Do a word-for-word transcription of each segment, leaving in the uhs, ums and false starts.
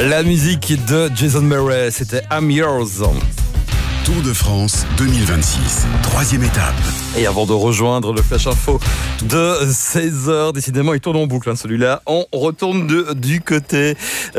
La musique de Jason Murray, c'était I'm Yours. Tour de France deux mille vingt-six, troisième étape. Et avant de rejoindre le Flash Info de seize heures, décidément il tourne en boucle hein, celui-là, on retourne de, du côté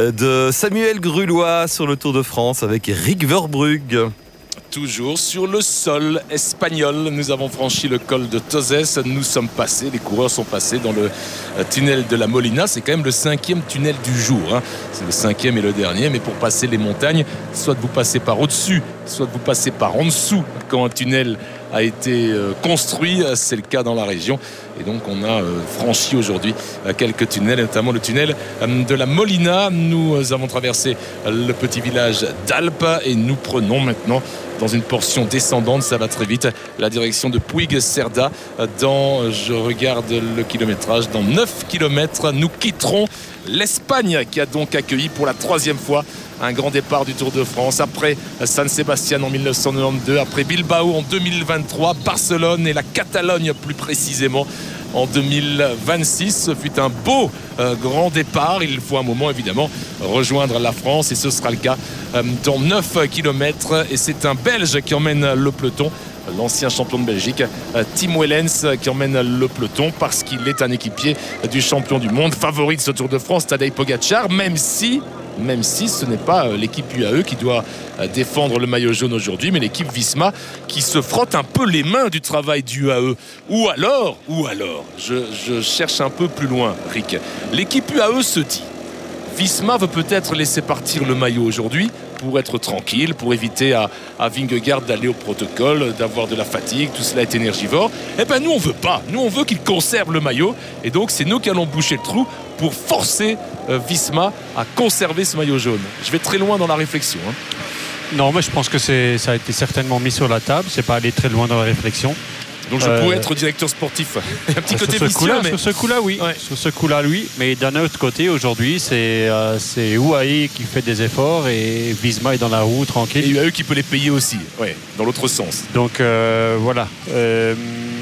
de Samuel Grulois sur le Tour de France avec Rick Verbrugge. Toujours sur le sol espagnol, nous avons franchi le col de Tozes, nous sommes passés, les coureurs sont passés dans le tunnel de la Molina, c'est quand même le cinquième tunnel du jour, hein. C'est le cinquième et le dernier, mais pour passer les montagnes, soit vous passez par au-dessus, soit vous passez par en dessous quand un tunnel a été construit, c'est le cas dans la région. Et donc on a franchi aujourd'hui quelques tunnels, notamment le tunnel de la Molina. Nous avons traversé le petit village d'Alpes et nous prenons maintenant dans une portion descendante, ça va très vite, la direction de Puig-Cerdà. Dans, je regarde le kilométrage, dans neuf kilomètres, nous quitterons l'Espagne qui a donc accueilli pour la troisième fois un grand départ du Tour de France après San Sebastian en mille neuf cent quatre-vingt-douze, après Bilbao en deux mille vingt-trois, Barcelone et la Catalogne plus précisément en deux mille vingt-six. Ce fut un beau euh, grand départ. Il faut un moment évidemment rejoindre la France et ce sera le cas euh, dans neuf kilomètres et c'est un Belge qui emmène le peloton, l'ancien champion de Belgique Tim Wellens qui emmène le peloton parce qu'il est un équipier du champion du monde, favori de ce Tour de France, Tadej Pogačar, même si même si ce n'est pas l'équipe U A E qui doit défendre le maillot jaune aujourd'hui, mais l'équipe Visma qui se frotte un peu les mains du travail du U A E. Ou alors, ou alors, je, je cherche un peu plus loin, Rick. L'équipe U A E se dit, Visma veut peut-être laisser partir le maillot aujourd'hui pour être tranquille, pour éviter à, à Vingegaard d'aller au protocole, d'avoir de la fatigue, tout cela est énergivore. Eh bien nous on veut pas, nous on veut qu'il conserve le maillot et donc c'est nous qui allons boucher le trou pour forcer euh, Visma à conserver ce maillot jaune. Je vais très loin dans la réflexion. Hein. Non mais je pense que c'est, ça a été certainement mis sur la table, c'est pas aller très loin dans la réflexion. Donc je euh, pourrais être directeur sportif. Un petit côté sur ce coup-là, mais... sur ce coup-là, oui. Ouais. Sur ce coup-là, oui. Mais d'un autre côté, aujourd'hui, c'est euh, c'est U A E qui fait des efforts et Visma est dans la roue tranquille. Et U A E qui peut les payer aussi, ouais, dans l'autre sens. Donc euh, voilà. Euh,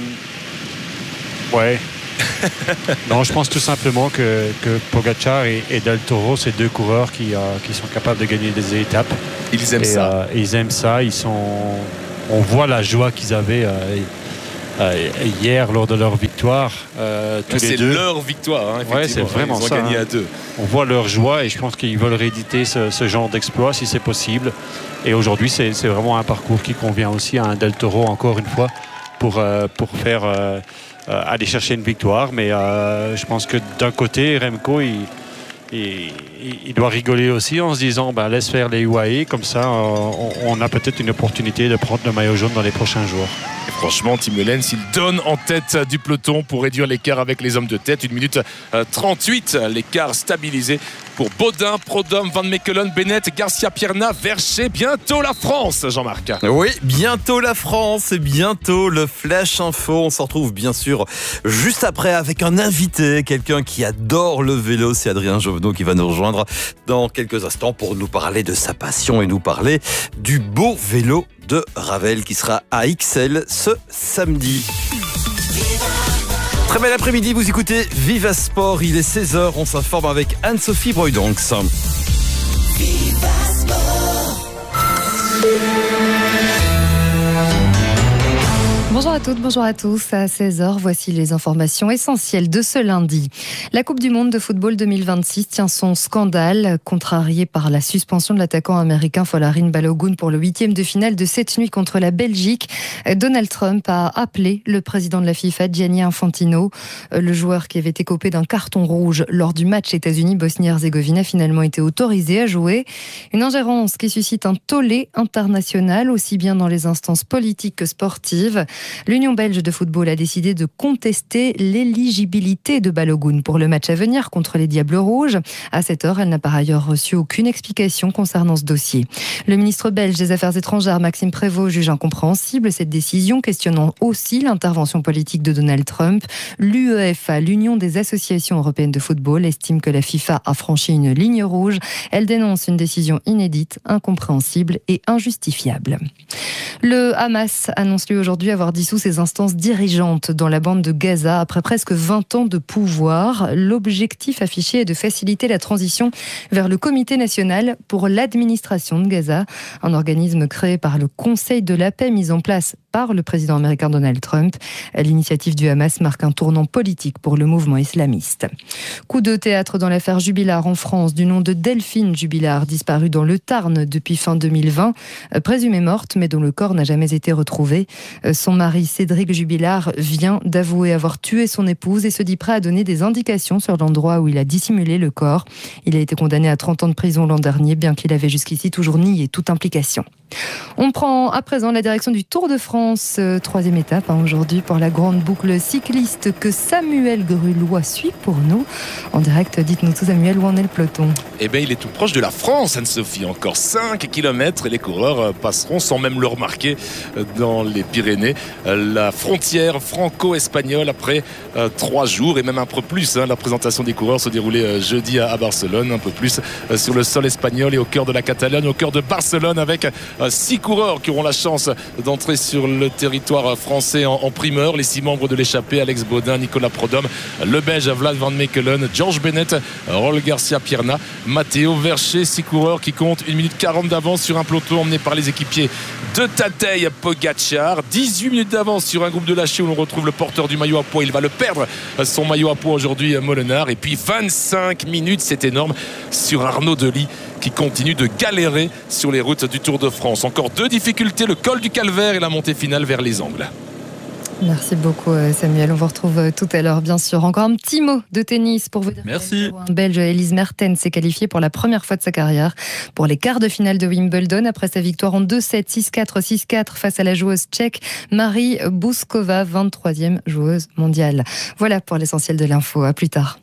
ouais. Non, je pense tout simplement que, que Pogačar et, et Del Toro, c'est deux coureurs qui, euh, qui sont capables de gagner des étapes. Ils aiment et, ça. Euh, ils aiment ça. Ils sont. On voit la joie qu'ils avaient. Euh, Euh, hier lors de leur victoire euh, tous c'est les deux. C'est leur victoire hein, ouais, c'est vraiment ils ont ça, gagné hein. à deux. On voit leur joie et je pense qu'ils veulent rééditer ce, ce genre d'exploit si c'est possible et aujourd'hui c'est, c'est vraiment un parcours qui convient aussi à un Del Toro encore une fois pour, euh, pour faire euh, euh, aller chercher une victoire mais euh, je pense que d'un côté Remco il Et il doit rigoler aussi en se disant ben, laisse faire les U A E, comme ça on, on a peut-être une opportunité de prendre le maillot jaune dans les prochains jours. Et franchement, Tim Wellens, il donne en tête du peloton pour réduire l'écart avec les hommes de tête. une minute trente-huit, l'écart stabilisé pour Baudin, Prodhomme, Van Mechelen, Bennett, Garcia Pierna, Verchet. Bientôt la France, Jean-Marc. Oui, bientôt la France et bientôt le Flash Info. On se retrouve bien sûr juste après avec un invité, quelqu'un qui adore le vélo, c'est Adrien Jovenot qui va nous rejoindre dans quelques instants pour nous parler de sa passion et nous parler du beau vélo de Ravel qui sera à X L ce samedi. Très bel après-midi, vous écoutez Viva Sport, il est seize heures, on s'informe avec Anne-Sophie Broydonx. Viva Sport. Bonjour à toutes, bonjour à tous. À seize heures, voici les informations essentielles de ce lundi. La Coupe du Monde de football deux mille vingt-six tient son scandale, contrarié par la suspension de l'attaquant américain Folarin Balogun pour le huitième de finale de cette nuit contre la Belgique. Donald Trump a appelé le président de la FIFA, Gianni Infantino. Le joueur qui avait été copé d'un carton rouge lors du match États-Unis-Bosnie-Herzégovine a finalement été autorisé à jouer. Une ingérence qui suscite un tollé international, aussi bien dans les instances politiques que sportives. L'Union belge de football a décidé de contester l'éligibilité de Balogun pour le match à venir contre les Diables Rouges. À cette heure, elle n'a par ailleurs reçu aucune explication concernant ce dossier. Le ministre belge des Affaires étrangères, Maxime Prévost, juge incompréhensible cette décision, questionnant aussi l'intervention politique de Donald Trump. L'UEFA, l'Union des associations européennes de football, estime que la FIFA a franchi une ligne rouge. Elle dénonce une décision inédite, incompréhensible et injustifiable. Le Hamas annonce lui aujourd'hui avoir dissout ses instances dirigeantes dans la bande de Gaza après presque vingt ans de pouvoir. L'objectif affiché est de faciliter la transition vers le Comité national pour l'administration de Gaza, un organisme créé par le Conseil de la paix mis en place par le président américain Donald Trump. L'initiative du Hamas marque un tournant politique pour le mouvement islamiste. Coup de théâtre dans l'affaire Jubilard en France, du nom de Delphine Jubilard, disparue dans le Tarn depuis fin deux mille vingt, présumée morte mais dont le corps n'a jamais été retrouvé. Son mari Cédric Jubilard vient d'avouer avoir tué son épouse et se dit prêt à donner des indications sur l'endroit où il a dissimulé le corps. Il a été condamné à trente ans de prison l'an dernier, bien qu'il avait jusqu'ici toujours nié toute implication. On prend à présent la direction du Tour de France, euh, troisième étape hein, aujourd'hui pour la grande boucle cycliste que Samuel Grulois suit pour nous. En direct, dites-nous tout Samuel, où en est le peloton? Eh bien, il est tout proche de la France, Anne-Sophie. Encore cinq kilomètres et les coureurs passeront sans même le remarquer dans les Pyrénées. La frontière franco-espagnole après euh, trois jours et même un peu plus. Hein. La présentation des coureurs se déroulait euh, jeudi à, à Barcelone, un peu plus euh, sur le sol espagnol et au cœur de la Catalogne, au cœur de Barcelone avec euh, six coureurs qui auront la chance d'entrer sur le territoire français en, en primeur. Les six membres de l'échappée, Alex Baudin, Nicolas Prodhomme, le Belge Vlad van Mechelen, George Bennett, Rolf Garcia Pierna, Matteo Verché, six coureurs qui comptent une minute quarante d'avance sur un peloton emmené par les équipiers de Tadej Pogačar. dix-huit minutes d'avance sur un groupe de lâchés où l'on retrouve le porteur du maillot à pois. Il va le perdre, son maillot à pois aujourd'hui, Molenard. Et puis vingt-cinq minutes, c'est énorme, sur Arnaud Delis qui continue de galérer sur les routes du Tour de France. Encore deux difficultés, le col du Calvaire et la montée finale vers les Angles. Merci beaucoup Samuel, on vous retrouve tout à l'heure bien sûr. Encore un petit mot de tennis pour vous dire Merci. que Belge Elise Mertens s'est qualifiée pour la première fois de sa carrière pour les quarts de finale de Wimbledon après sa victoire en deux sept, six quatre, six quatre face à la joueuse tchèque Marie Bouskova, vingt-troisième joueuse mondiale. Voilà pour l'essentiel de l'info, à plus tard.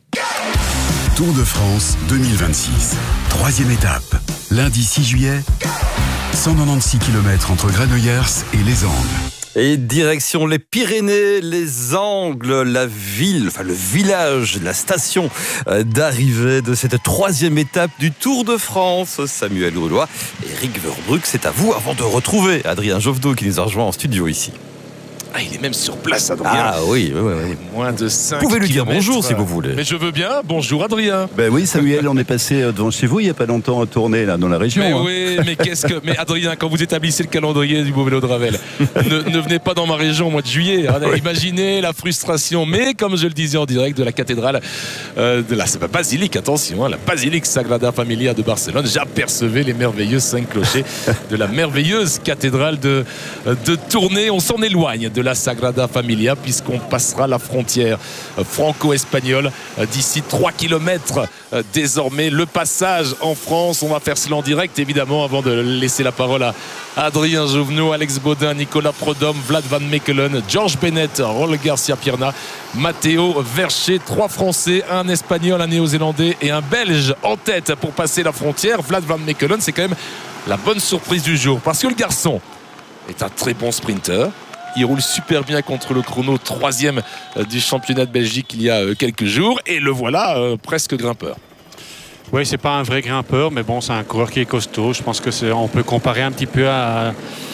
Tour de France deux mille vingt-six, troisième étape, lundi six juillet, cent quatre-vingt-seize kilomètres entre Granollers et Les Angles. Et direction les Pyrénées, les Angles, la ville, enfin le village, la station d'arrivée de cette troisième étape du Tour de France. Samuel Grulois et Eric Verbrugge, c'est à vous avant de retrouver Adrien Joveneau qui nous a rejoint en studio ici. Ah, il est même sur place, Adrien. Ah oui, oui, oui. oui. Moins de cinq Vous pouvez lui dire kilomètres. bonjour si vous voulez. Mais je veux bien. Bonjour, Adrien. Ben oui, Samuel, on est passé devant chez vous il n'y a pas longtemps à tourner là, dans la région. Mais hein. oui, mais qu'est-ce que. Mais Adrien, quand vous établissez le calendrier du Beau Vélo de Ravel, ne, ne venez pas dans ma région au mois de juillet. Hein. Imaginez la frustration. Mais comme je le disais en direct de la cathédrale euh, de la basilique, attention, hein, la basilique Sagrada Familia de Barcelone, j'apercevais les merveilleux cinq clochers de la merveilleuse cathédrale de, de Tournai. On s'en éloigne de la Sagrada Familia, puisqu'on passera la frontière franco-espagnole d'ici trois kilomètres désormais. Le passage en France, on va faire cela en direct évidemment avant de laisser la parole à Adrien Joveneau, Alex Baudin, Nicolas Prodhomme, Vlad van Mechelen, George Bennett, Rolf Garcia Pierna, Matteo Verché. Trois Français, un Espagnol, un Néo-Zélandais et un Belge en tête pour passer la frontière. Vlad van Mechelen, c'est quand même la bonne surprise du jour parce que le garçon est un très bon sprinter. Il roule super bien contre le chrono, troisième du championnat de Belgique il y a quelques jours. Et le voilà euh, presque grimpeur. Oui, c'est pas un vrai grimpeur, mais bon, c'est un coureur qui est costaud. Je pense que c'est, on peut comparer un petit peu à,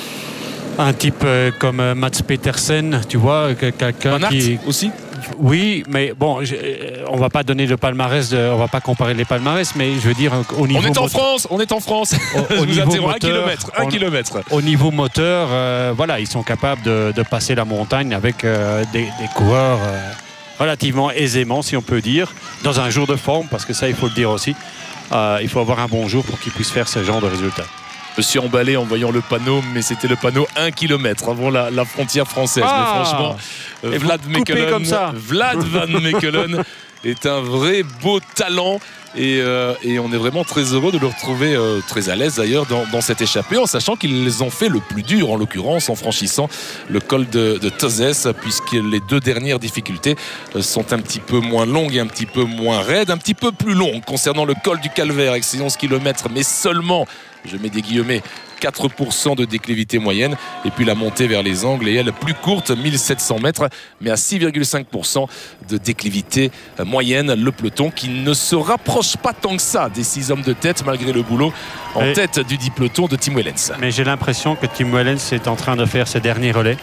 à un type euh, comme Mats Petersen, tu vois, quelqu'un Van Aert qui aussi. Oui, mais bon, je, on va pas donner le palmarès, de, on va pas comparer les palmarès, mais je veux dire au niveau. On est en moteur, France, on est en France. Au, au je niveau vous interromps, moteur, un kilomètre, un on, kilomètre. Au niveau moteur, euh, voilà, ils sont capables de, de passer la montagne avec euh, des, des coureurs euh, relativement aisément, si on peut dire, dans un jour de forme, parce que ça, il faut le dire aussi. Euh, il faut avoir un bon jour pour qu'ils puissent faire ce genre de résultats. Je me suis emballé en voyant le panneau, mais c'était le panneau un kilomètre avant la, la frontière française. Ah, mais franchement, et Vlad Mechelen, comme ça. Vlad van Mechelen est un vrai beau talent. Et, euh, et on est vraiment très heureux de le retrouver euh, très à l'aise d'ailleurs dans, dans cette échappée, en sachant qu'ils ont fait le plus dur en l'occurrence en franchissant le col de, de Tozes, puisque les deux dernières difficultés euh, sont un petit peu moins longues et un petit peu moins raides, un petit peu plus longues concernant le col du Calvaire avec ses onze kilomètres, mais seulement, je mets des guillemets, quatre pour cent de déclivité moyenne, et puis la montée vers les Angles et elle plus courte, mille sept cents mètres, mais à six virgule cinq pour cent de déclivité moyenne. Le peloton qui ne se rapproche pas tant que ça des six hommes de tête malgré le boulot en et tête du dit peloton de Tim Wellens. Mais j'ai l'impression que Tim Wellens est en train de faire ses derniers relais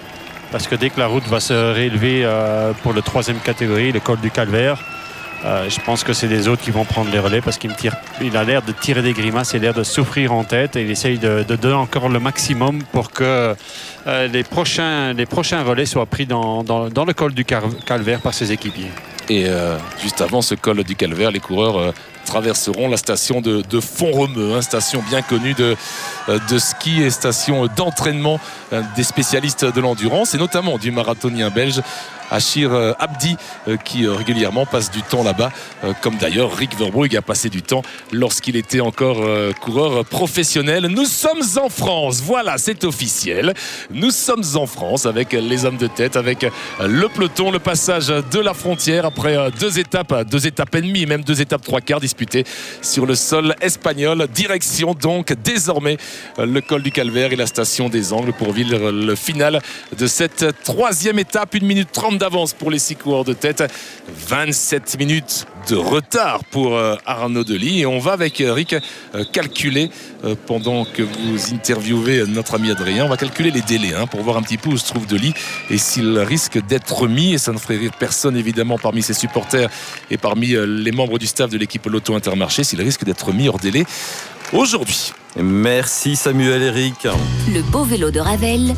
parce que dès que la route va se réélever euh, pour le troisième catégorie, le col du Calvaire, euh, je pense que c'est les autres qui vont prendre les relais parce qu'il me tire, il a l'air de tirer des grimaces, il a l'air de souffrir en tête et il essaye de, de donner encore le maximum pour que euh, les, prochains, les prochains relais soient pris dans, dans, dans le col du Calvaire par ses équipiers. Et euh, juste avant ce col du Calvaire, les coureurs euh, traverseront la station de, de Font-Romeu, hein, station bien connue de, de ski et station d'entraînement euh, des spécialistes de l'endurance et notamment du marathonien belge Achir Abdi euh, qui euh, régulièrement passe du temps là-bas, euh, comme d'ailleurs Rick Verbrugge a passé du temps lorsqu'il était encore euh, coureur professionnel. Nous sommes en France, voilà, c'est officiel. Nous sommes en France avec les hommes de tête, avec le peloton, le passage de la frontière après euh, deux étapes, deux étapes et demie, même deux étapes trois quarts disputées sur le sol espagnol. Direction donc désormais euh, le col du Calvaire et la station des Angles pour vivre le final de cette troisième étape. Une minute trente d'avance pour les six coureurs de tête, vingt-sept minutes de retard pour euh, Arnaud Delis et on va avec Eric euh, calculer euh, pendant que vous interviewez notre ami Adrien, on va calculer les délais hein, pour voir un petit peu où se trouve Delis et s'il risque d'être mis, et ça ne ferait rire personne évidemment parmi ses supporters et parmi euh, les membres du staff de l'équipe Lotto Intermarché, s'il risque d'être mis hors délai aujourd'hui. Merci Samuel Eric. Le beau vélo de Ravel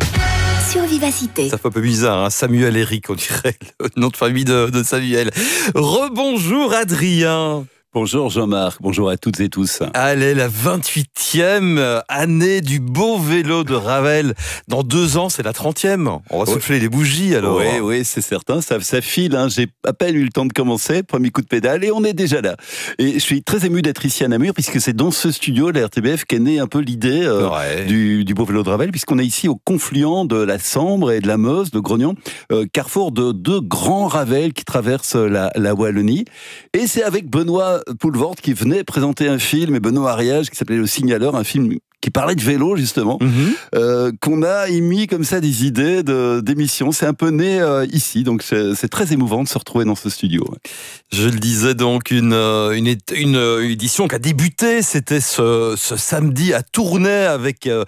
sur Vivacité. Ça fait un peu bizarre, hein, Samuel Eric, on dirait le nom de famille de, de Samuel. Rebonjour Adrien. Bonjour Jean-Marc, bonjour à toutes et tous. Allez, la vingt-huitième année du beau vélo de Ravel. Dans deux ans, c'est la trentième. On va ouais. souffler les bougies alors. Oui, oui, c'est certain, ça, ça file. Hein. J'ai à peine eu le temps de commencer, premier coup de pédale et on est déjà là. Et je suis très ému d'être ici à Namur puisque c'est dans ce studio, la R T B F, qu'est née un peu l'idée euh, ouais. du, du beau vélo de Ravel, puisqu'on est ici au confluent de la Sambre et de la Meuse, de Grognon, euh, carrefour de deux grands Ravels qui traversent la, la Wallonie. Et c'est avec Benoît Poulvord qui venait présenter un film, et Benoît Ariage qui s'appelait Le Signaleur, un film qui parlait de vélo justement, mm-hmm. euh, qu'on a émis comme ça des idées de, d'émissions. C'est un peu né euh, ici, donc c'est, c'est très émouvant de se retrouver dans ce studio. Je le disais donc, une, une, une édition qui a débuté, c'était ce, ce samedi à Tournai avec euh,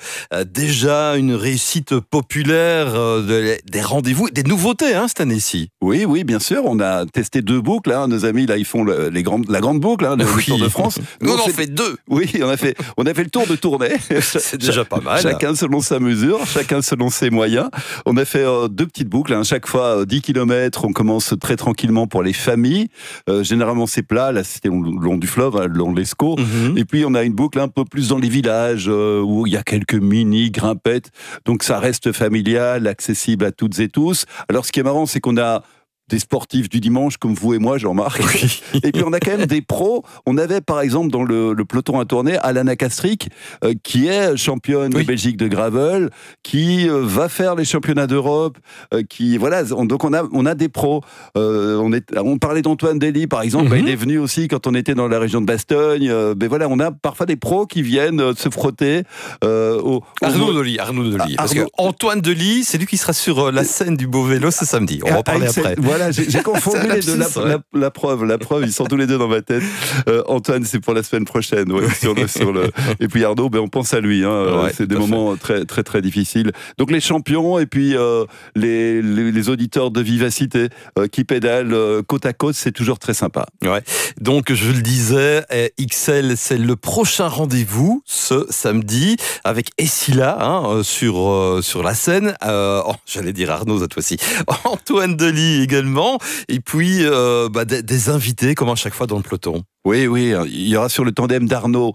déjà une réussite populaire, euh, de, des rendez-vous, des nouveautés hein, cette année-ci. Oui, oui, bien sûr, on a testé deux boucles, hein. Nos amis là ils font le, les grandes, la grande boucle, hein, le, oui. le Tour de France. Nous on en fait, fait deux. Oui, on a fait, on a fait le Tour de Tournai. C'est déjà pas mal. Chacun selon sa mesure, chacun selon ses moyens. On a fait euh, deux petites boucles, hein. Chaque fois euh, dix kilomètres, on commence très tranquillement pour les familles. Euh, généralement c'est plat, là c'était le long du fleuve, hein, le long de l'Escaut. Mm-hmm. Et puis on a une boucle un peu plus dans les villages, euh, où il y a quelques mini grimpettes. Donc ça reste familial, accessible à toutes et tous. Alors ce qui est marrant, c'est qu'on a des sportifs du dimanche comme vous et moi, Jean-Marc. Oui. Et puis on a quand même des pros. On avait par exemple dans le, le peloton à tourner Alana Kastric, euh, qui est championne oui. de Belgique de gravel, qui euh, va faire les championnats d'Europe, euh, qui voilà. On, donc on a on a des pros. Euh, on est on parlait d'Antoine Delis par exemple. Mm-hmm. Bah, il est venu aussi quand on était dans la région de Bastogne. Euh, ben voilà, on a parfois des pros qui viennent euh, se frotter. Euh, au, au... Arnaud Delis, Arnaud Delis. Ah, parce Arnaud... que Antoine Delis, c'est lui qui sera sur euh, la scène du beau vélo ce samedi. On va en parler après. Voilà, j'ai, j'ai confondu les deux. La, la, la preuve, la preuve, ils sont tous les deux dans ma tête. Euh, Antoine, c'est pour la semaine prochaine. Ouais, sur le, sur le... Et puis Arnaud, ben on pense à lui. Hein, ouais, c'est des moments très, très, très difficiles. Donc les champions et puis euh, les, les, les auditeurs de Vivacité euh, qui pédalent euh, côte à côte, c'est toujours très sympa. Ouais. Donc je le disais, X L, c'est le prochain rendez-vous ce samedi avec Essila hein, sur euh, sur la scène. Euh, oh, j'allais dire Arnaud cette fois-ci. Antoine Delis également, et puis euh, bah, des, des invités comme à chaque fois dans le peloton. Oui, oui, il y aura sur le tandem d'Arnaud.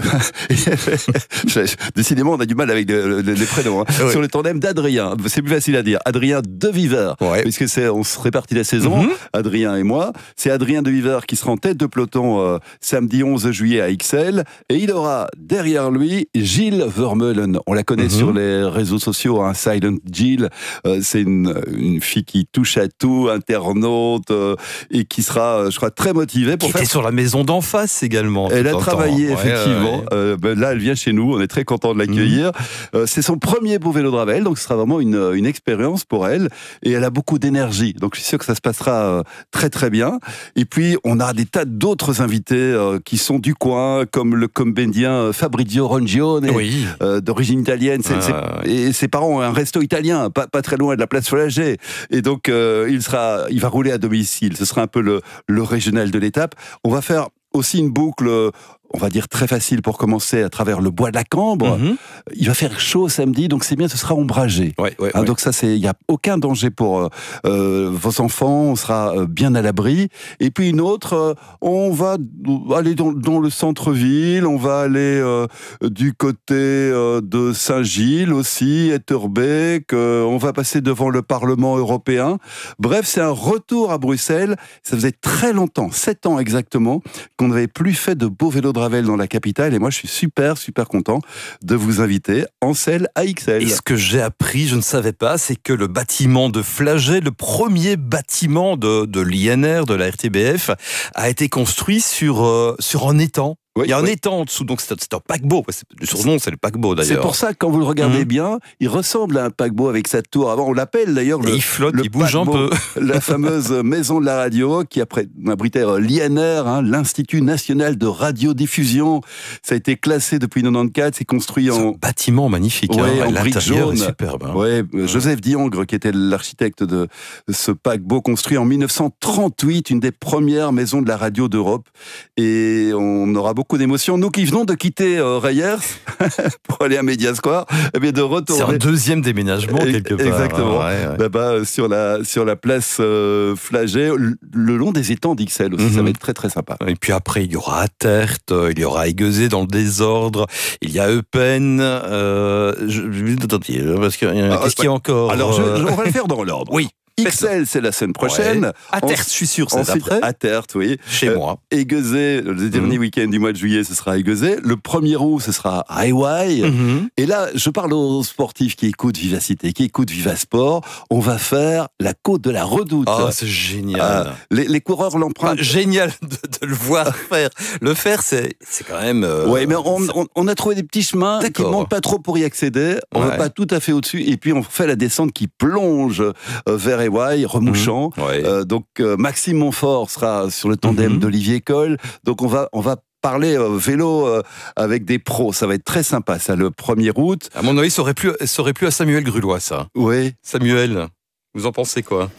Décidément, on a du mal avec les, les prénoms. Hein. Oui. Sur le tandem d'Adrien, c'est plus facile à dire. Adrien Deviver, ouais. Puisque c'est, on se répartit la saison. Mm-hmm. Adrien et moi. C'est Adrien Deviver qui sera en tête de peloton euh, samedi onze juillet à X L, et il aura derrière lui Gilles Vermeulen. On la connaît mm-hmm. sur les réseaux sociaux, hein, Silent Jill. Euh, c'est une, une fille qui touche à tout, internaute, euh, et qui sera, je crois, très motivée pour qui faire. Était sur la maison maison d'en face également. Elle a travaillé ouais, effectivement. Ouais, ouais. Euh, ben là, elle vient chez nous. On est très content de l'accueillir. Mmh. Euh, c'est son premier beau vélo de Ravel, donc ce sera vraiment une, une expérience pour elle. Et elle a beaucoup d'énergie, donc je suis sûr que ça se passera euh, très très bien. Et puis on a des tas d'autres invités euh, qui sont du coin, comme le comédien Fabrizio Rongione, oui. euh, d'origine italienne. C'est, ah, c'est, et ses parents ont un resto italien, pas, pas très loin de la place Flagey. Et donc euh, il sera, il va rouler à domicile. Ce sera un peu le, le régional de l'étape. On va faire aussi une boucle, on va dire très facile pour commencer, à travers le bois de la Cambre. Mm-hmm. Il va faire chaud samedi, donc c'est bien, ce sera ombragé. Ouais, ouais, hein, ouais. Donc ça, c'est, il n'y a aucun danger pour euh, vos enfants, on sera bien à l'abri. Et puis une autre, euh, on va aller dans, dans le centre-ville, on va aller euh, du côté euh, de Saint-Gilles aussi, Etterbeek, euh, on va passer devant le Parlement européen. Bref, c'est un retour à Bruxelles. Ça faisait très longtemps, sept ans exactement, qu'on n'avait plus fait de beaux vélos de Ravel dans la capitale, et moi je suis super super content de vous inviter en selle A X L. Et ce que j'ai appris, je ne savais pas, c'est que le bâtiment de Flagey, le premier bâtiment de, de l'I N R, de la R T B F, a été construit sur, euh, sur un étang. Oui, il y a un oui. étang en dessous, donc c'est, c'est un paquebot. Le surnom, c'est le paquebot d'ailleurs. C'est pour ça que quand vous le regardez mmh. bien, il ressemble à un paquebot avec sa tour. Avant, on l'appelle d'ailleurs le. Et il flotte, le il bouge paquebot, un peu. La fameuse maison de la radio qui après abritait l'I N R, hein, l'Institut national de radiodiffusion. Ça a été classé depuis quatre-vingt-quatorze. C'est construit c'est en. Un bâtiment magnifique. Ouais, hein, en briques jaunes. Superbe. Hein. Ouais, mmh. Joseph Diangre, qui était l'architecte de ce paquebot construit en dix-neuf cent trente-huit, une des premières maisons de la radio d'Europe. Et on aura beaucoup d'émotions. Nous qui venons de quitter euh, Reyers pour aller à Media Square, eh bien de retourner. C'est un deuxième déménagement quelque part. Exactement. Ah, ouais, ouais. Là-bas sur la sur la place euh, Flagey, le long des étangs d'X L aussi, mm-hmm. ça va être très très sympa. Et puis après il y aura Attert, il y aura Aiguezé dans le désordre, il y a Eupen. Euh, je, je, parce que ah, qu'est-ce qu'il y a encore? Alors je, je, on va le faire dans l'ordre. Oui. X L, c'est la semaine prochaine. Ouais. À Tertre, je suis sûr, c'est ensuite, après. À Tertre, oui. Chez euh, moi. Aiguezé, le dernier mmh. week-end du mois de juillet, ce sera Aiguezé. Le premier août, ce sera Highway. Mmh. Et là, je parle aux sportifs qui écoutent Vivacité, qui écoutent Vivasport. On va faire la côte de la Redoute. Ah, oh, c'est génial. Euh, les, les coureurs l'empruntent. Bah, génial de, de le voir faire. Le faire, c'est, c'est quand même... Euh, oui, mais on, on, on a trouvé des petits chemins D'accord. qui ne manquent pas trop pour y accéder. On ne ouais. va pas tout à fait au-dessus. Et puis, on fait la descente qui plonge vers Highway, remouchant. Mmh. Ouais. Euh, donc euh, Maxime Montfort sera sur le tandem mmh. d'Olivier Coll. Donc on va on va parler euh, vélo euh, avec des pros. Ça va être très sympa. Ça le premier août. À mon avis, ça aurait plu, ça aurait plu à Samuel Grulois, ça. Oui. Samuel, vous en pensez quoi?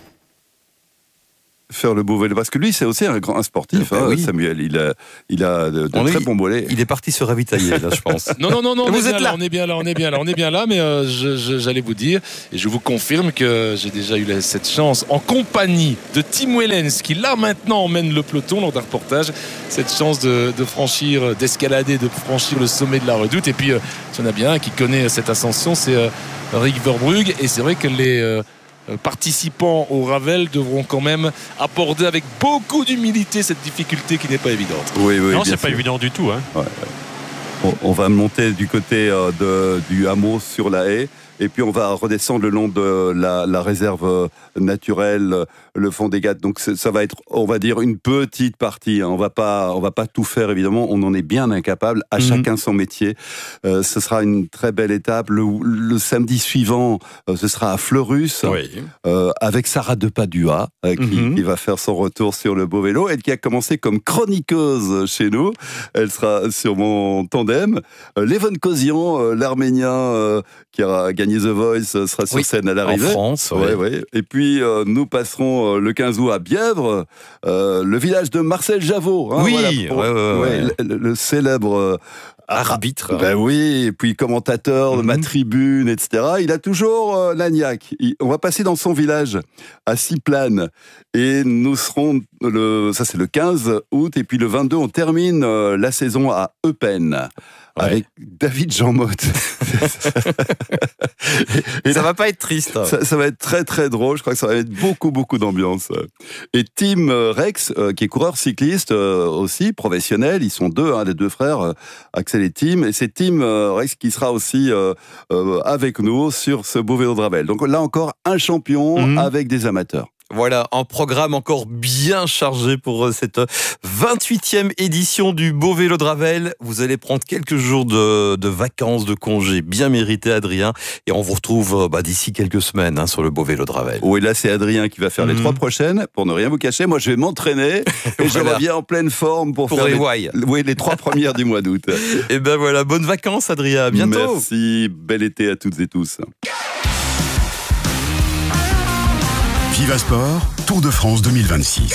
Faire le beau vélo, parce que lui c'est aussi un grand un sportif, hein, oui. Samuel, il a, il a de, de très est, bons mollets. Il est parti se ravitailler là, je pense. Non non non non, on vous êtes là, là, on est bien là, on est bien là, on est bien là, mais euh, je, je, j'allais vous dire et je vous confirme que j'ai déjà eu cette chance en compagnie de Tim Wellens qui là maintenant emmène le peloton lors d'un reportage, cette chance de, de franchir, d'escalader, de franchir le sommet de la Redoute. Et puis euh, si on a bien un qui connaît cette ascension, c'est euh, Rick Verbrugge, et c'est vrai que les euh, participants au Ravel devront quand même aborder avec beaucoup d'humilité cette difficulté qui n'est pas évidente. Oui, oui, non, c'est sûr. pas évident du tout. Hein. Ouais, ouais. On, on va monter du côté euh, de, du hameau sur la haie. Et puis on va redescendre le long de la, la réserve naturelle, le fond des Gâtes. Donc ça va être, on va dire, une petite partie. On va pas, on va pas tout faire évidemment. On en est bien incapable. À mmh. chacun son métier. Euh, ce sera une très belle étape. Le, le samedi suivant, euh, ce sera à Fleurus, oui. euh, avec Sarah de Padua, euh, qui, mmh. qui va faire son retour sur le beau vélo. Elle qui a commencé comme chroniqueuse chez nous. Elle sera sur mon tandem. Euh, Leven Kozian, euh, l'Arménien euh, qui a gagné The Voice, sera sur oui, scène à l'arrivée. En France, ouais, oui. Ouais. Et puis, euh, nous passerons euh, le quinze août à Bièvre, euh, le village de Marcel Javot. Hein, oui, voilà, pour, ouais, ouais, ouais. Ouais, le, le célèbre... Euh, arbitre. Ben oui, et puis commentateur de mm-hmm. ma tribune, et cetera. Il a toujours euh, l'agnac. Il, on va passer dans son village, à Siplane, et nous serons, le, ça c'est le quinze août, et puis le vingt-deux, on termine euh, la saison à Eupen. Ouais. Avec David Jean Motte. et, et ça va pas être triste. Hein. Ça, ça va être très très drôle. Je crois que ça va être beaucoup beaucoup d'ambiance. Et Tim Rex, euh, qui est coureur cycliste euh, aussi professionnel, ils sont deux, hein, les deux frères, euh, Axel et Tim. Et c'est Tim euh, Rex qui sera aussi euh, euh, avec nous sur ce beau vélo de Ravel. Donc là encore un champion mmh. avec des amateurs. Voilà, un programme encore bien chargé pour cette vingt-huitième édition du Beau Vélo de Ravel. Vous allez prendre quelques jours de, de vacances, de congés bien mérités, Adrien. Et on vous retrouve bah, d'ici quelques semaines hein, sur le Beau Vélo de Ravel. Oui, là, c'est Adrien qui va faire mmh. les trois prochaines. Pour ne rien vous cacher, moi, je vais m'entraîner et voilà. je reviens en pleine forme pour, pour faire les, les, oui, les trois premières du mois d'août. Et ben voilà, bonnes vacances, Adrien. À bientôt. Merci. Bel été à toutes et tous. Viva Sport, Tour de France deux mille vingt-six.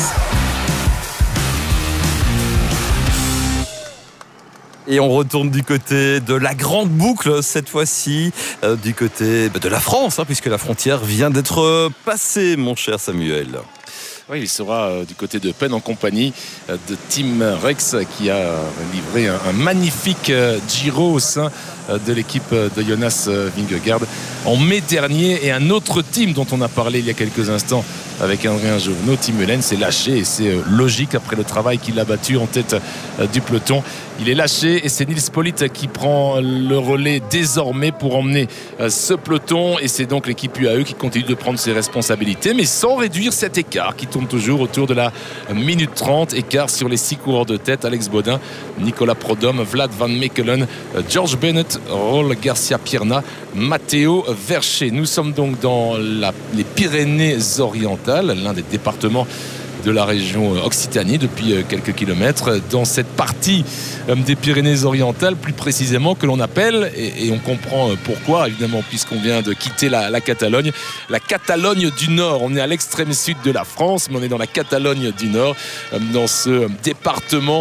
Et on retourne du côté de la grande boucle, cette fois-ci, euh, du côté de la France, hein, puisque la frontière vient d'être passée, mon cher Samuel. Oui, il sera euh, du côté de Penn en compagnie euh, de Tim Rex qui a livré un, un magnifique euh, Giro au sein euh, de l'équipe euh, de Jonas euh, Vingegaard en mai dernier. Et un autre team dont on a parlé il y a quelques instants avec Adrien Jovenot, Tim Wellens, s'est lâché et c'est euh, logique après le travail qu'il a battu en tête euh, du peloton. Il est lâché et c'est Nils Politt qui prend le relais désormais pour emmener euh, ce peloton et c'est donc l'équipe U A E qui continue de prendre ses responsabilités mais sans réduire cet écart qui tourne toujours autour de la minute trente, écart sur les six coureurs de tête, Alex Baudin, Nicolas Prodhomme, Vlad Van Mechelen, George Bennett, Raul Garcia Pierna, Matteo Verché. Nous sommes donc dans la, les Pyrénées-Orientales, l'un des départements de la région Occitanie depuis quelques kilomètres dans cette partie des Pyrénées-Orientales plus précisément que l'on appelle et, et on comprend pourquoi évidemment puisqu'on vient de quitter la, la Catalogne la Catalogne du Nord. On est à l'extrême sud de la France mais on est dans la Catalogne du Nord dans ce département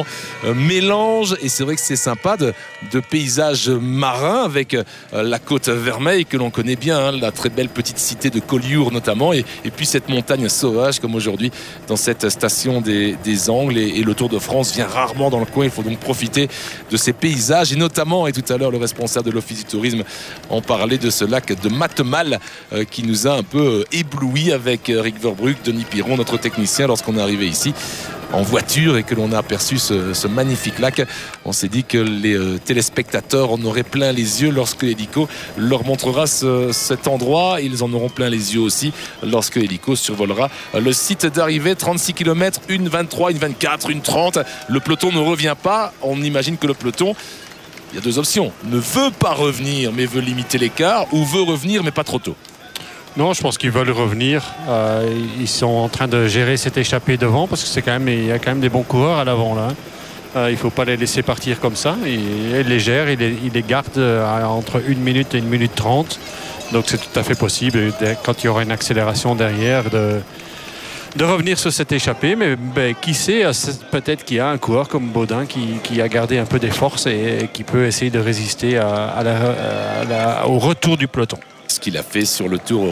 mélange et c'est vrai que c'est sympa de, de paysages marins avec la côte Vermeille que l'on connaît bien hein, la très belle petite cité de Collioure notamment et, et puis cette montagne sauvage comme aujourd'hui dans cette station des, des Angles et, et le Tour de France vient rarement dans le coin. Il faut donc profiter de ces paysages et notamment, et tout à l'heure le responsable de l'Office du Tourisme en parlait de ce lac de Mattemal euh, qui nous a un peu euh, ébloui avec euh, Rick Verbrugge, Denis Piron, notre technicien lorsqu'on est arrivé ici en voiture et que l'on a aperçu ce, ce magnifique lac. On s'est dit que les euh, téléspectateurs en auraient plein les yeux lorsque l'hélico leur montrera ce, cet endroit. Ils en auront plein les yeux aussi lorsque l'hélico survolera le site d'arrivée. trente-six kilomètres, une vingt-trois, une vingt-quatre, une trente. Le peloton ne revient pas. On imagine que le peloton, il y a deux options. Ne veut pas revenir mais veut limiter l'écart ou veut revenir mais pas trop tôt. Non, je pense qu'ils veulent revenir. Euh, ils sont en train de gérer cette échappée devant parce que c'est quand même, il y a quand même des bons coureurs à l'avant là. Euh, il ne faut pas les laisser partir comme ça. Ils les gèrent, ils les, ils les gardent entre une minute et une minute trente. Donc c'est tout à fait possible quand il y aura une accélération derrière de, de revenir sur cette échappée. Mais ben, qui sait, peut-être qu'il y a un coureur comme Baudin qui, qui a gardé un peu des forces et, et qui peut essayer de résister à, à la, à la, au retour du peloton. Ce qu'il a fait sur le Tour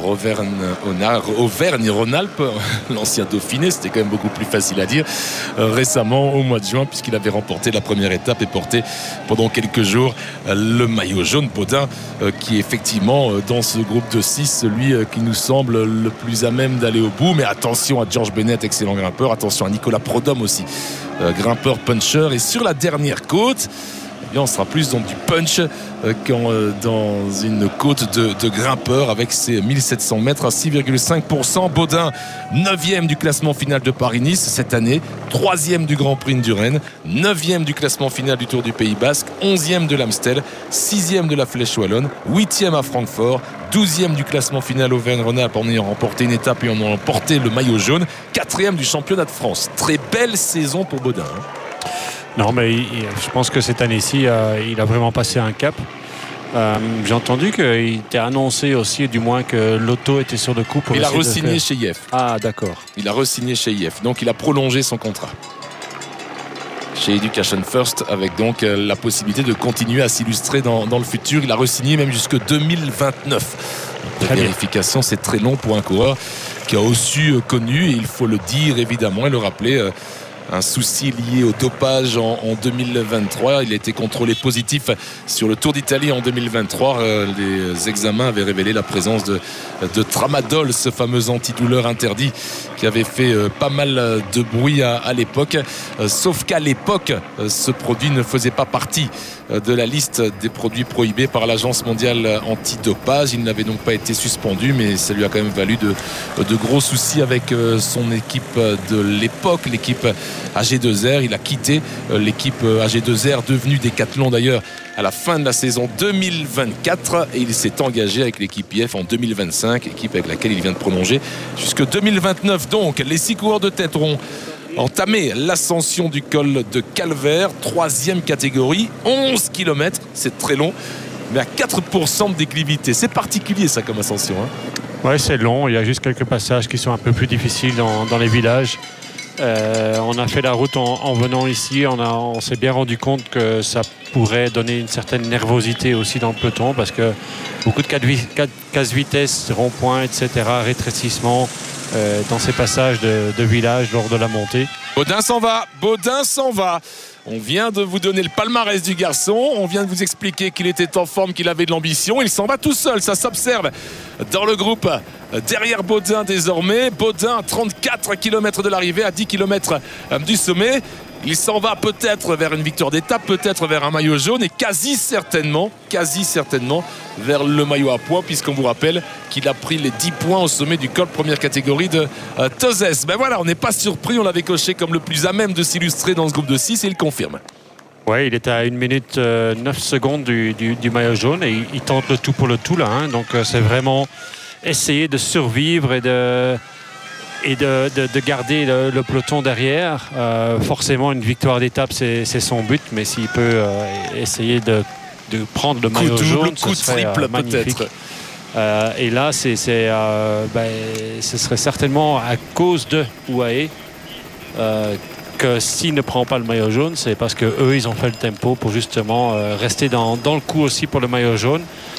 Auvergne-Rhône-Alpes, l'ancien Dauphiné, c'était quand même beaucoup plus facile à dire, euh, récemment au mois de juin, puisqu'il avait remporté la première étape et porté pendant quelques jours euh, le maillot jaune. Baudin, euh, qui est effectivement euh, dans ce groupe de six, celui euh, qui nous semble le plus à même d'aller au bout. Mais attention à George Bennett, excellent grimpeur, attention à Nicolas Prodhomme aussi, euh, grimpeur puncher. Et sur la dernière côte, on sera plus dans du punch euh, qu'en euh, dans une côte de, de grimpeurs avec ses mille sept cents mètres à six virgule cinq pour cent. Baudin, neuvième du classement final de Paris-Nice cette année, troisième du Grand Prix du Rennes, neuvième du classement final du Tour du Pays Basque, onzième de l'Amstel, sixième de la Flèche Wallonne, huitième à Francfort, douzième du classement final Auvergne-Rhône-Alpes en ayant remporté une étape et en ayant remporté le maillot jaune, quatrième du championnat de France. Très belle saison pour Baudin. Hein. Non, mais il, je pense que cette année-ci, euh, il a vraiment passé un cap. Euh, j'ai entendu qu'il était annoncé aussi, du moins, que l'auto était sur le coup. Pour il a re-signé chez I F. Ah, d'accord. Il a re-signé chez I F. Donc, il a prolongé son contrat chez Education First, avec donc la possibilité de continuer à s'illustrer dans, dans le futur. Il a re-signé même jusque deux mille vingt-neuf. La vérification, c'est très long pour un coureur qui a aussi connu, et il faut le dire évidemment et le rappeler, un souci lié au dopage en, en deux mille vingt-trois. Il a été contrôlé positif sur le Tour d'Italie en deux mille vingt-trois. Euh, les examens avaient révélé la présence de, de tramadol, ce fameux antidouleur interdit qui avait fait euh, pas mal de bruit à, à l'époque. Euh, sauf qu'à l'époque, euh, ce produit ne faisait pas partie euh, de la liste des produits prohibés par l'Agence mondiale antidopage. Il n'avait donc pas été suspendu, mais ça lui a quand même valu de, de gros soucis avec euh, son équipe de l'époque, l'équipe A G deux R. Il a quitté l'équipe A G deux R, devenue Decathlon d'ailleurs à la fin de la saison deux mille vingt-quatre, et il s'est engagé avec l'équipe I F en deux mille vingt-cinq, équipe avec laquelle il vient de prolonger jusque deux mille vingt-neuf. Donc les six coureurs de tête auront entamé l'ascension du col de Calvaire, troisième catégorie, onze kilomètres, c'est très long, mais à quatre pour cent de déclivité. C'est particulier ça comme ascension, hein. Ouais, c'est long, il y a juste quelques passages qui sont un peu plus difficiles dans, dans les villages. Euh, on a fait la route en, en venant ici, on, a, on s'est bien rendu compte que ça pourrait donner une certaine nervosité aussi dans le peloton, parce que beaucoup de casse-vitesse, ronds-points, et cetera, rétrécissement euh, dans ces passages de, de village lors de la montée. Baudin s'en va, Baudin s'en va. On vient de vous donner le palmarès du garçon, on vient de vous expliquer qu'il était en forme, qu'il avait de l'ambition. Il s'en va tout seul, ça s'observe dans le groupe derrière Baudin désormais. Baudin à trente-quatre kilomètres de l'arrivée, à dix kilomètres du sommet. Il s'en va peut-être vers une victoire d'étape, peut-être vers un maillot jaune, et quasi certainement, quasi certainement vers le maillot à pois, puisqu'on vous rappelle qu'il a pris les dix points au sommet du col première catégorie de euh, Tozès. Ben voilà, on n'est pas surpris, on l'avait coché comme le plus à même de s'illustrer dans ce groupe de six, et il confirme. Oui, il est à une minute neuf secondes du, du, du maillot jaune, et il, il tente le tout pour le tout là, hein. Donc euh, c'est vraiment essayer de survivre et de... et de, de, de garder le, le peloton derrière. Euh, forcément, une victoire d'étape, c'est, c'est son but, mais s'il peut euh, essayer de, de prendre le maillot coup jaune, double, ce coup serait triple, euh, magnifique. peut-être. Euh, et là, c'est, c'est, euh, ben, ce serait certainement à cause de U A E euh, que s'il ne prend pas le maillot jaune, c'est parce qu'eux, ils ont fait le tempo pour justement euh, rester dans, dans le coup aussi pour le maillot jaune.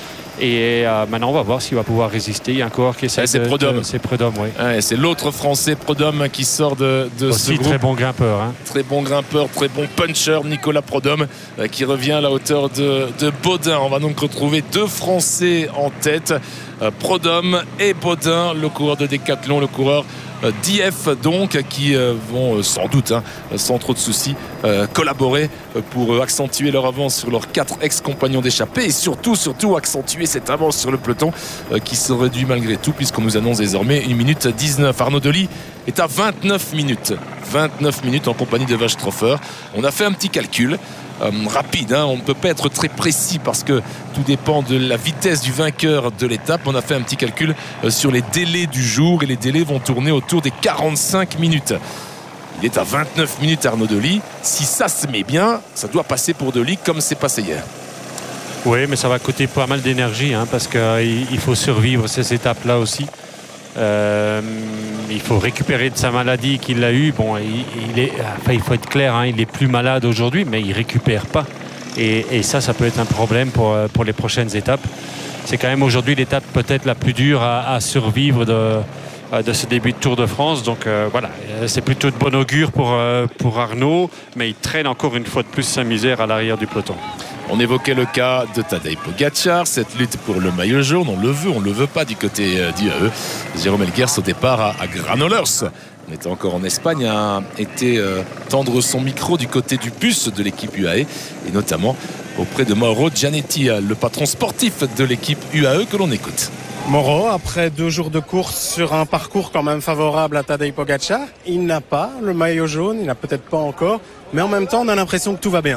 Et euh, maintenant, on va voir s'il va pouvoir résister. Il y a un coureur qui essaie ouais, c'est de... Prudhomme. De, c'est Prudhomme, oui. Ouais, c'est l'autre Français, Prudhomme, qui sort de, de aussi ce groupe. Très bon grimpeur. Hein. Très bon grimpeur, très bon puncher, Nicolas Prudhomme, euh, qui revient à la hauteur de, de Baudin. On va donc retrouver deux Français en tête, euh, Prudhomme et Baudin, le coureur de Decathlon, le coureur d'I F donc, qui euh, vont euh, sans doute, hein, sans trop de soucis, euh, collaborer pour euh, accentuer leur avance sur leurs quatre ex-compagnons d'échappée, et surtout, surtout accentuer cette avance sur le peloton euh, qui se réduit malgré tout, puisqu'on nous annonce désormais une minute dix-neuf. Arnaud Delis est à vingt-neuf minutes. vingt-neuf minutes en compagnie de Wachthofer. On a fait un petit calcul. Euh, rapide, hein. On ne peut pas être très précis parce que tout dépend de la vitesse du vainqueur de l'étape. On a fait un petit calcul euh, sur les délais du jour, et les délais vont tourner autour des quarante-cinq minutes. Il est à vingt-neuf minutes, Arnaud Delis. Si ça se met bien, ça doit passer pour Delis comme c'est passé hier. Oui, mais ça va coûter pas mal d'énergie, hein, parce qu'il euh, faut survivre ces étapes-là aussi. Euh, il faut récupérer de sa maladie qu'il a eue. Bon, il, il est, enfin, il faut être clair, hein, il est plus malade aujourd'hui, mais il récupère pas. Et, et ça, ça peut être un problème pour, pour les prochaines étapes. C'est quand même aujourd'hui l'étape peut-être la plus dure à, à survivre de, de ce début de Tour de France. Donc euh, voilà, c'est plutôt de bon augure pour, pour Arnaud, mais il traîne encore une fois de plus sa misère à l'arrière du peloton. On évoquait le cas de Tadej Pogačar, cette lutte pour le maillot jaune, on le veut, on ne le veut pas du côté d'U A E. Jérôme Elguers au départ à, à Granollers, on était encore en Espagne, a été euh, tendre son micro du côté du bus de l'équipe U A E, et notamment auprès de Mauro Gianetti, le patron sportif de l'équipe U A E, que l'on écoute. Mauro, après deux jours de course sur un parcours quand même favorable à Tadej Pogačar, il n'a pas le maillot jaune, il n'a peut-être pas encore, mais en même temps on a l'impression que tout va bien.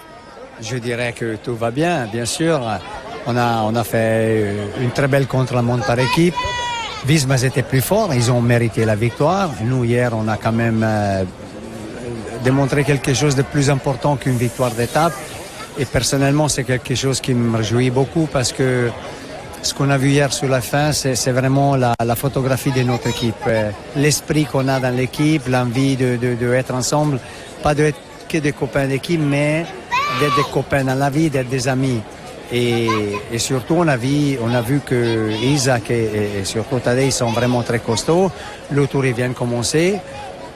Je dirais que tout va bien, bien sûr. On a, on a fait une très belle contre-la-montre par équipe. Visma était plus fort, ils ont mérité la victoire. Nous, hier, on a quand même euh, démontré quelque chose de plus important qu'une victoire d'étape. Et personnellement, c'est quelque chose qui me réjouit beaucoup, parce que ce qu'on a vu hier sur la fin, c'est, c'est vraiment la, la photographie de notre équipe. L'esprit qu'on a dans l'équipe, l'envie de, de, de être ensemble, pas d'être que des copains d'équipe, mais d'être des copains dans la vie, d'être des amis. Et, et surtout, on a vu, on a vu que Isaac et, et surtout Tadej sont vraiment très costauds. Le tour vient de commencer.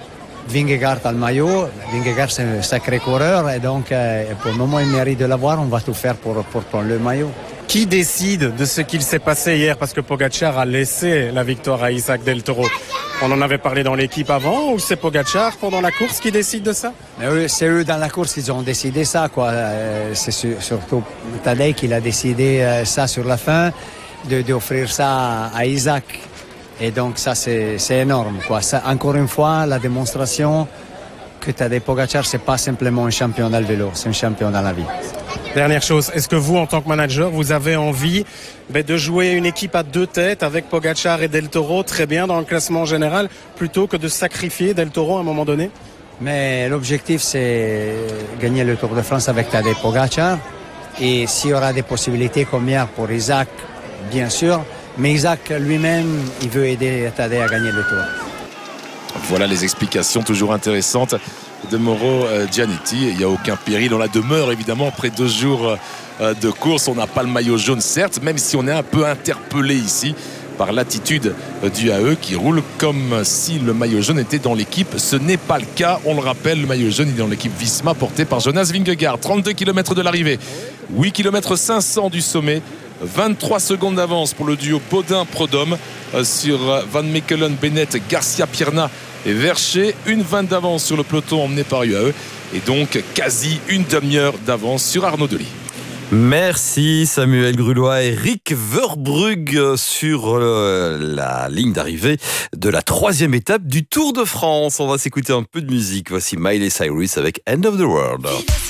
Vingegaard a le maillot. Vingegaard, c'est un sacré coureur. Et donc, euh, pour le moment, il mérite de l'avoir. On va tout faire pour, pour prendre le maillot. Qui décide de ce qu'il s'est passé hier? Parce que Pogacar a laissé la victoire à Isaac Del Toro. On en avait parlé dans l'équipe avant, ou c'est Pogacar pendant la course qui décide de ça? Mais eux, c'est eux dans la course qui ont décidé ça, quoi. Euh, c'est sur, surtout Tadej qui a décidé euh, ça sur la fin, de, d'offrir ça à, à Isaac. Et donc ça, c'est, c'est énorme, quoi. Ça, encore une fois, la démonstration que Tadej Pogacar, c'est pas simplement un champion dans le vélo, c'est un champion dans la vie. Dernière chose, est-ce que vous, en tant que manager, vous avez envie ben, de jouer une équipe à deux têtes avec Pogacar et Del Toro très bien dans le classement général, plutôt que de sacrifier Del Toro à un moment donné? Mais l'objectif, c'est gagner le Tour de France avec Tadej Pogacar. Et s'il y aura des possibilités comme hier pour Isaac, bien sûr. Mais Isaac lui-même, il veut aider Tadej à gagner le Tour. Voilà les explications toujours intéressantes de Mauro Gianetti. Il n'y a aucun péril, on la demeure évidemment après deux jours de course. On n'a pas le maillot jaune certes, même si on est un peu interpellé ici par l'attitude du A E qui roule comme si le maillot jaune était dans l'équipe. Ce n'est pas le cas, on le rappelle, le maillot jaune est dans l'équipe Visma porté par Jonas Vingegaard. trente-deux kilomètres de l'arrivée, huit kilomètres cinq cents du sommet, vingt-trois secondes d'avance pour le duo Baudin-Prudhomme sur Van Mechelen, Bennett, Garcia-Pierna et Verchet. Une vingt d'avance sur le peloton emmené par U A E et donc quasi une demi-heure d'avance sur Arnaud Delis. Merci Samuel Grulois et Rick Verbrugge sur euh, la ligne d'arrivée de la troisième étape du Tour de France. On va s'écouter un peu de musique. Voici Miley Cyrus avec End of the World.